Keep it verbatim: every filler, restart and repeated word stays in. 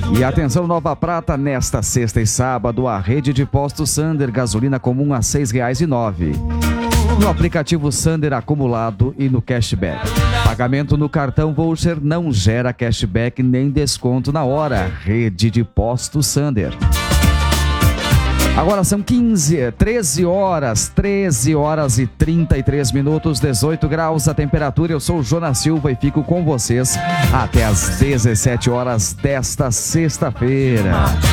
E atenção, Nova Prata, nesta sexta e sábado, a rede de postos Sander, gasolina comum a seis reais e nove centavos. No aplicativo Sander acumulado e no cashback. Pagamento no cartão voucher não gera cashback nem desconto na hora. Rede de postos Sander. Agora são quinze, treze horas, treze horas e trinta e três minutos, dezoito graus a temperatura. Eu sou o Jonas Silva e fico com vocês até às dezessete horas desta sexta-feira.